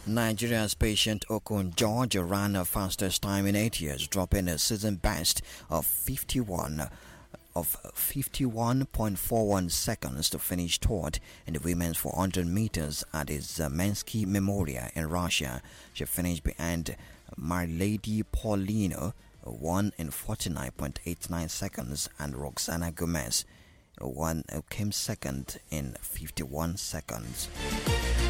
Nigeria's patient Okun George ran her fastest time in 8 years, dropping a season best of 51.41 seconds to finish third in the women's 400 meters at the Znamensky Memorial in Russia. She finished behind My Lady Paulino, won in 49.89 seconds, and Roxana Gomez came second in 51 seconds.